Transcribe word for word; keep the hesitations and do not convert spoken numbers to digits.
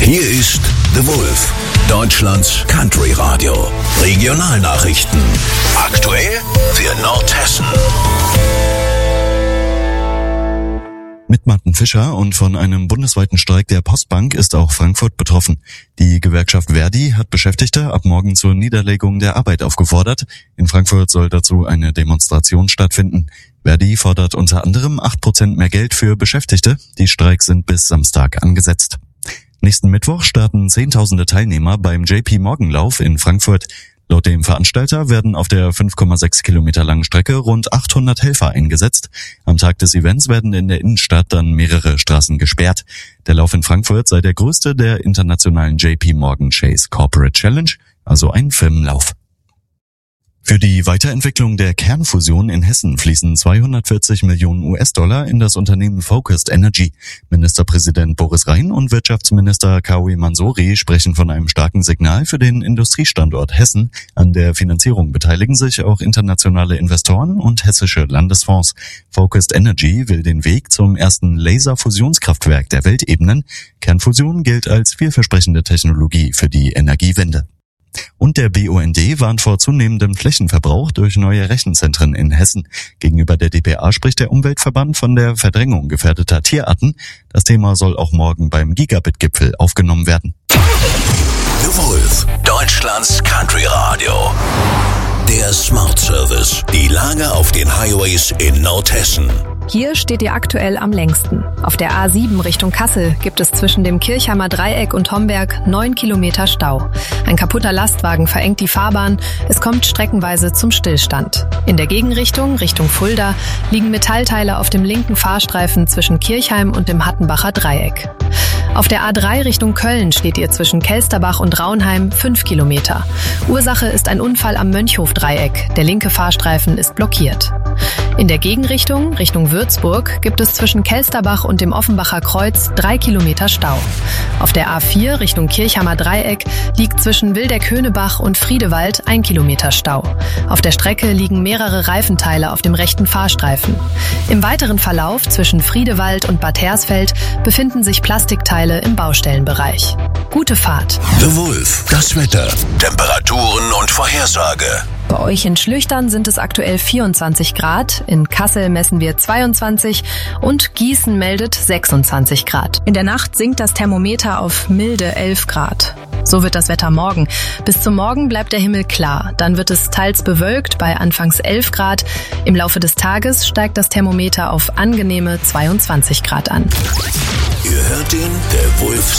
Hier ist The Wolf, Deutschlands Country Radio. Regionalnachrichten. Aktuell für Nordhessen. Mit Martin Fischer und von einem bundesweiten Streik der Postbank ist auch Frankfurt betroffen. Die Gewerkschaft Verdi hat Beschäftigte ab morgen zur Niederlegung der Arbeit aufgefordert. In Frankfurt soll dazu eine Demonstration stattfinden. Verdi fordert unter anderem acht Prozent mehr Geld für Beschäftigte. Die Streiks sind bis Samstag angesetzt. Nächsten Mittwoch starten Zehntausende Teilnehmer beim J P Morgan Lauf in Frankfurt. Laut dem Veranstalter werden auf der fünf Komma sechs Kilometer langen Strecke rund achthundert Helfer eingesetzt. Am Tag des Events werden in der Innenstadt dann mehrere Straßen gesperrt. Der Lauf in Frankfurt sei der größte der internationalen J P Morgan Chase Corporate Challenge, also ein Firmenlauf. Für die Weiterentwicklung der Kernfusion in Hessen fließen zweihundertvierzig Millionen U S-Dollar in das Unternehmen Focused Energy. Ministerpräsident Boris Rhein und Wirtschaftsminister Kawi Mansouri sprechen von einem starken Signal für den Industriestandort Hessen. An der Finanzierung beteiligen sich auch internationale Investoren und hessische Landesfonds. Focused Energy will den Weg zum ersten Laserfusionskraftwerk der Welt ebnen. Kernfusion gilt als vielversprechende Technologie für die Energiewende. Und der B U N D warnt vor zunehmendem Flächenverbrauch durch neue Rechenzentren in Hessen. Gegenüber der D P A spricht der Umweltverband von der Verdrängung gefährdeter Tierarten. Das Thema soll auch morgen beim Gigabit-Gipfel aufgenommen werden. The Wolf, Deutschlands Country Radio. Der Smart Service. Die Lage auf den Highways in Nordhessen. Hier steht ihr aktuell am längsten. Auf der A sieben Richtung Kassel gibt es zwischen dem Kirchheimer Dreieck und Homberg neun Kilometer Stau. Ein kaputter Lastwagen verengt die Fahrbahn. Es kommt streckenweise zum Stillstand. In der Gegenrichtung, Richtung Fulda, liegen Metallteile auf dem linken Fahrstreifen zwischen Kirchheim und dem Hattenbacher Dreieck. Auf der A drei Richtung Köln steht ihr zwischen Kelsterbach und Raunheim fünf Kilometer. Ursache ist ein Unfall am Mönchhof-Dreieck. Der linke Fahrstreifen ist blockiert. In der Gegenrichtung, Richtung Würzburg, gibt es zwischen Kelsterbach und dem Offenbacher Kreuz drei Kilometer Stau. Auf der A vier Richtung Kirchheimer Dreieck liegt zwischen Wildeck-Höhnebach und Friedewald ein Kilometer Stau. Auf der Strecke liegen mehrere Reifenteile auf dem rechten Fahrstreifen. Im weiteren Verlauf zwischen Friedewald und Bad Hersfeld befinden sich Plastikteile im Baustellenbereich. Gute Fahrt. The Wolf, das Wetter, Temperaturen und Vorhersage. Bei euch in Schlüchtern sind es aktuell vierundzwanzig Grad, in Kassel messen wir zweiundzwanzig und Gießen meldet sechsundzwanzig Grad. In der Nacht sinkt das Thermometer auf milde elf Grad. So wird das Wetter morgen. Bis zum Morgen bleibt der Himmel klar. Dann wird es teils bewölkt bei anfangs elf Grad. Im Laufe des Tages steigt das Thermometer auf angenehme zweiundzwanzig Grad an. Ihr hört den The Wolf